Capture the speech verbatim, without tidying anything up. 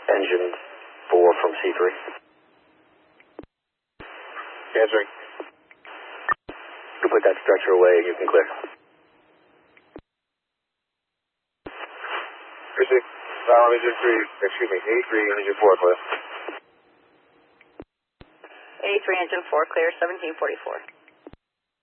Engine four from C three. Answering. You put that stretcher away and you can clear. Received. Now, engine three, excuse me, A three, engine four, clear. A three, engine four, clear, seventeen forty-four.